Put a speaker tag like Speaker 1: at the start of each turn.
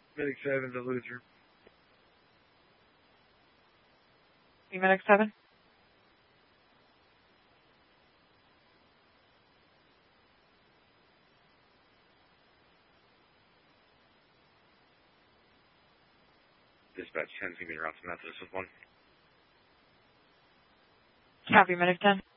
Speaker 1: Medic 7 to Luther.
Speaker 2: Medic 7.
Speaker 1: Dispatch 10, give me your route to Methodist with 1.
Speaker 2: Copy, Medic 10.